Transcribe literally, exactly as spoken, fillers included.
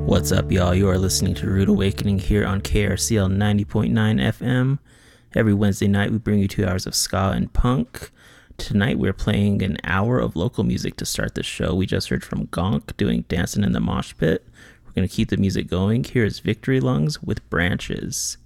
What's up, y'all? You are listening to Rude Awakening here on K R C L ninety point nine F M. Every Wednesday night, we bring you two hours of ska and punk. Tonight, we're playing an hour of local music to start the show. We just heard from Gonk doing Dancing in the Mosh Pit. We're going to keep the music going. Here is Victory Lungs with Branches.